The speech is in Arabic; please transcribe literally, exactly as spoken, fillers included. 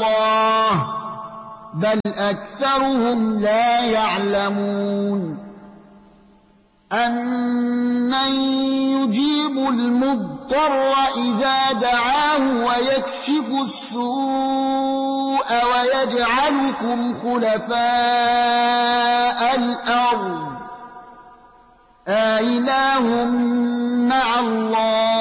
الله بل أكثرهم لا يعلمون أمن يجيب المضطر إذا دعاه ويكشف السوء ويجعلكم خلفاء الأرض أإله مع الله